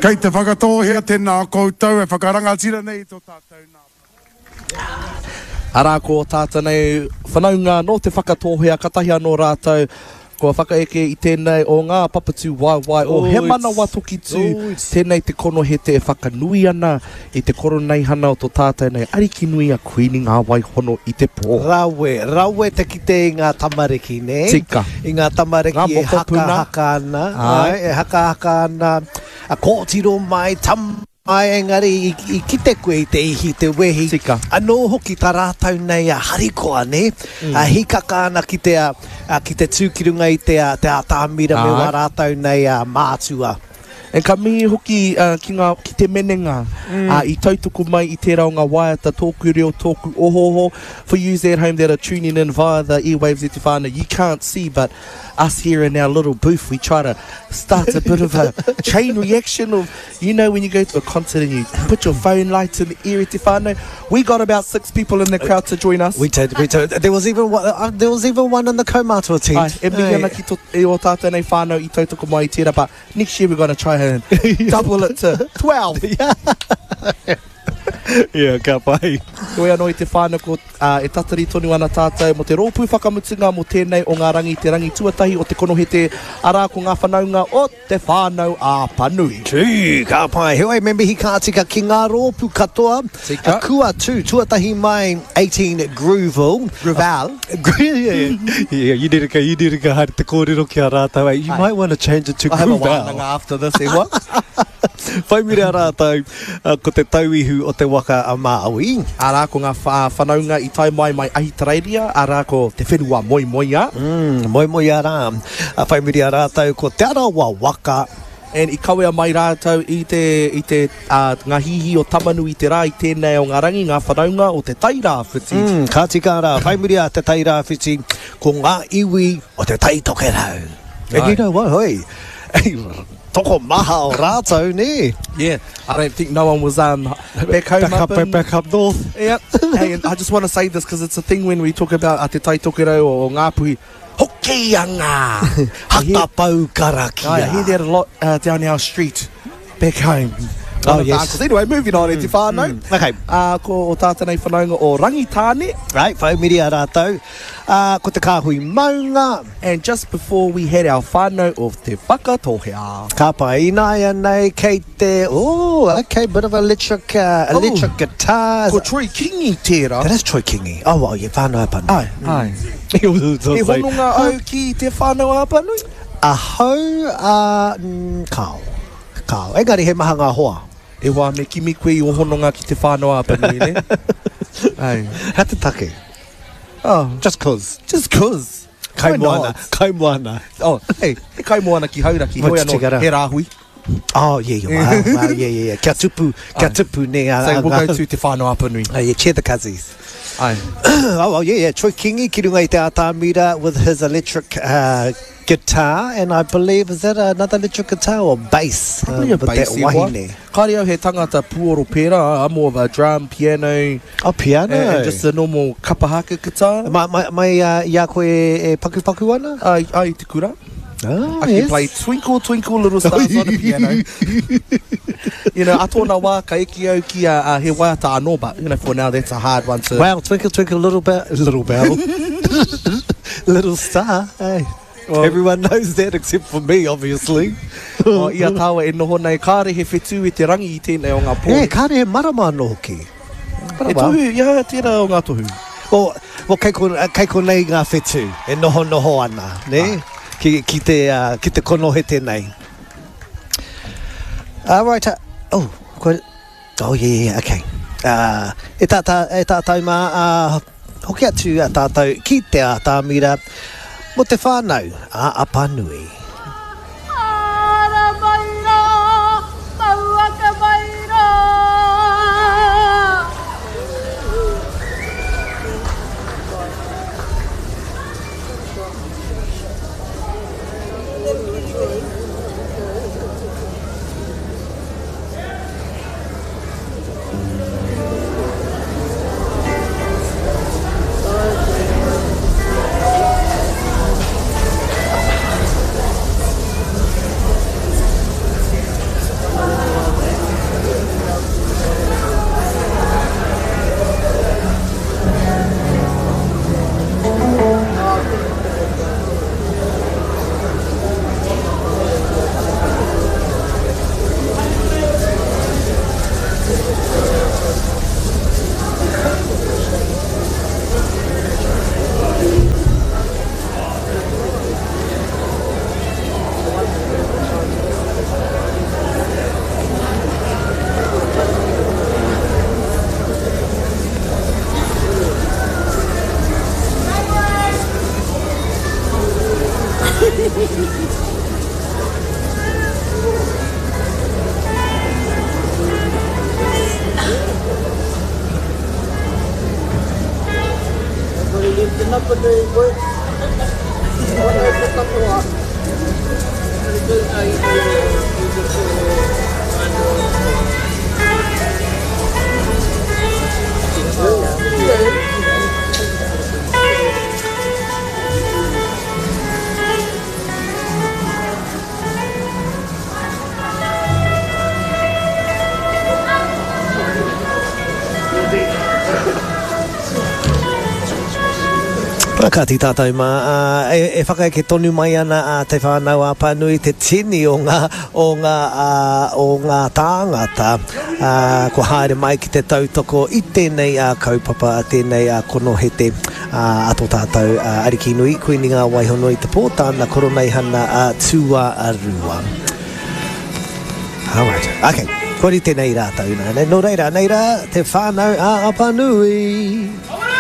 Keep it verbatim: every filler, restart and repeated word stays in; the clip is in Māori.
Kei te whakatōhea tēnā koutou e whakarangatira nei tō tātou nā. Ara ko tātou nei whanaunga no te whakatōhea katahi anō rātou. Ko whakaeke i tēnei o ngā papatū waiwai o he mana watoki tū. Tēnei te kono he te e whakanui ana i te koro nei hana o tō tātou nei ariki nui a kuini ngā wai hono i te pō. Rawe, rawe te kite i ngā tamariki ne. Tika. I ngā tamariki ngā e haka haka ana. Ai. E haka haka ana. A kōtiro mai tam. Ai engari i, i kite koe i te ihi te wehi. Tika. Anō hoki tā rātau nei a harikoa ne. Mm. A hikaka ana ki te, a, a, ki te tūkirunga i te, a, te a tāmira me wa rātau nei a mātua. E ka mihi hoki uh, ki, ngā, ki te menenga mm. uh, i tautuku mai i te rao ngā waiata tōku reo tōku ohoho. For you at home that are tuning in via the airwaves e te whānau, you can't see, but us here in our little booth, we try to start a bit of a chain reaction of, you know, when you go to a concert and you put your phone light in the ear e te whānau. We got about six people in the crowd to join us. We did, we did. There was even one, uh, there was even one in the Kaumātua tent. Ai, e mihi ana ki tō, e o tātou nei whānau i tautoko mai i tērā, but next year we're going to try and double it to twelve. Yeah, ka pai. Koe anō i te whānau ko uh, e tatari tonu ana tātou mo te rōpū whakamutunga mo tēnei o ngā rangi, te rangi tuatahi o te kono he te ara ko ngā whanaunga o te whānau a Panui. Tū, ka pai. Heoi, me mihi ka atika ki ngā rōpū katoa. Tika. A kua tū, tuatahi mai eighteen Grooville. Gruvale. yeah, yeah, you need to go, you need to go hard te kōrero ki a rātau. You Ai. might want to change it to I Groovale. have a wānanga after this, e what? Whaimire a rātau, uh, ko te tauihu o te waka a Māui. Ara ko ngā wha, whanaunga i tai mai mai Ahitereiria, ara ko te whenua moi moi a. Mm, moi moi a rā. A whaimire a rātau ko te ara wa waka. And i kawea mai rātau i te, i te uh, ngā hihi o tamanu i te rā i tēnei o ngā rangi, ngā whanaunga o te tairā whiti. Mm, ka tika rā, whaimire a te tairā whiti, ko ngā iwi o te taitokerau. And you know what, hoi? Toko maha o rātou, ne? Yeah, I don't think no one was um, back home back up, up, in, back up north. Yeah, hey, and I just want to say this because it's a thing when we talk about a te taitokerau o Ngāpuhi. Hokianga! Haka pau karakia. I hear that a lot uh, down our street, back home. Oh, yes. Anyway, moving on, mm, e te whānau. Mm. Okay. Uh, ko o tātanei whanaunga o Rangitāne. Right, whaumiri a rātou. Uh, ko te kāhui maunga. And just before we had our whānau of te whakatohea. Ka pai nai anei kei te... Oh, okay, bit of electric, uh, electric oh. guitar. Ko Troy Kingi tērā. That is Troy Kingi. Oh, well, yeah, whānau apanu. Ai, ai. E hononga au ki te whānau apanu? A hau a uh, kao. Kao. Engari he maha ngā hoa. E wā me kimi koe i o hononga ki te whānau apanu, ne? Ai. Ha te take. Oh. Just cause. Just cause. Kai moana. Kai moana. Oh, hey. He kai moana ki hauraki. Hoi anō, he rāhui. Oh, yeah, yeah, wow, wow, yeah, yeah, yeah. Kia tupu, kia tupu ne. Uh, so we'll go to te whānau apanui. Uh, yeah, chair the cousins. Aye. Oh, well, yeah, yeah. Troy Kingi, ki runga i te Atamira with his electric uh, guitar, and I believe, is that another electric guitar or bass? Probably um, a bass, that wahine. Kāre au he tangata puoro pērā, more of a drum, piano. Oh, piano. And, and just a normal kapahaka guitar. Mai, mai, mai uh, ia koe e paku paku ana? Ai, ai te kura. Oh, I yes. can play Twinkle, Twinkle, Little Stars on the piano. You know, I tōna wā ka eki au ki a, a he waiata anō, but, you know, for now, that's a hard one to... Wow, Twinkle, Twinkle, Little Bell. Little Bell. Little Star. Hey. Well, everyone knows that except for me, obviously. O ia tāua e noho nei, kāre he whetū e te rangi i tēnei o ngā pōri. Yeah, kāre he marama anō hoki. E tohu, ia, tērā o ngā tohu. Well, well kei, ko, kei ko nei ngā whetū, e noho noho ana, ne? Ah. Ki, ki, te, uh, ki te kono he tēnei. Uh, right, uh, oh, quite, oh yeah, yeah, okay. Uh, e tātā, e tātau mā, uh, hoki atu a tātau ki te Atamira, mo te whānau a Apanui. Rakati tātou mā, uh, e, e whakai ke tonu mai ana uh, te whānau a Pānui te tini o ngā, o ngā, uh, o ngā tāngata uh, ko haere mai ki te tautoko i tēnei a uh, kaupapa, a tēnei a uh, konohete uh, ato tātou uh, ariki nui, koe ni ngā waihono i te pōtāna koronei hana a uh, tua a rua. Alright, okay, kori tēnei rātou nā, no reira, nei rā, te whānau a, a Pānui.